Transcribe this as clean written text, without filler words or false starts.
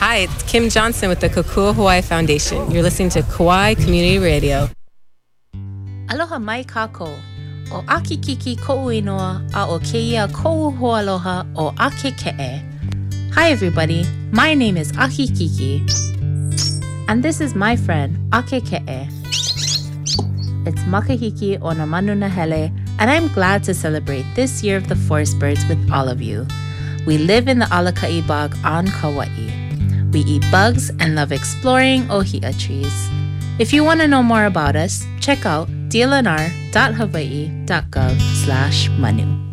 Hi, it's Kim Johnson with the Kokua Hawaii Foundation. You're listening to Kauai Community Radio. Aloha mai kako. O Aki Kiki ko'u inoa a o keia ko'u hoaloha o Ake Ke'e. Hi everybody, my name is Aki Kiki. And this is my friend, Ake Ke'e. It's Makahiki o na manu na hele, and I'm glad to celebrate this year of the forest birds with all of you. We live in the Alaka'i Bog on Kauai. We eat bugs and love exploring ohia trees. If you want to know more about us, check out dlnr.hawaii.gov/manu.